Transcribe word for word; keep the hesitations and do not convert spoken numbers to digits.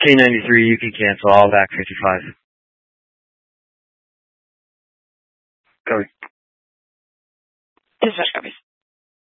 K ninety-three, you can cancel. I'll back fifty-five. Copy. Dispatch copies.